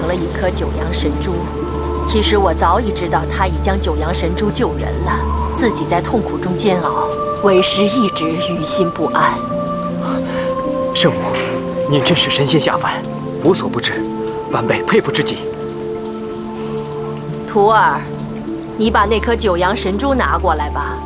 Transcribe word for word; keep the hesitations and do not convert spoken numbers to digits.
成了一颗九阳神珠。其实我早已知道他已将九阳神珠救人了，自己在痛苦中煎熬，为师一直于心不安。 圣母，您真是神仙下凡，无所不知，晚辈佩服至极。 徒儿，你把那颗九阳神珠拿过来吧。